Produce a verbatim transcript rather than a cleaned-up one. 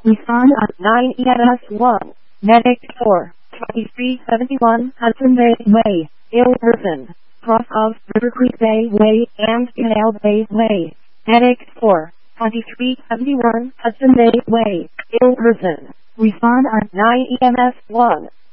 Respond on nine E M S one. Medic four. twenty-three seventy-one Hudson Bay Way, ill person. Cross of River Creek Bay Way and Canal Bay Way. Medic four. twenty-three seventy-one Hudson Bay Way, ill person. Respond on nine E M S one.